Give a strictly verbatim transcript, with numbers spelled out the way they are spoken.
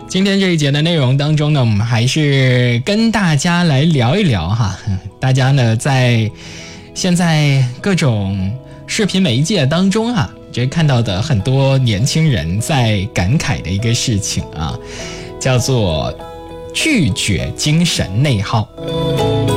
今天这一节的内容当中呢，我们还是跟大家来聊一聊哈，大家呢在现在各种视频媒介当中啊，这看到的很多年轻人在感慨的一个事情啊，叫做拒绝精神内耗。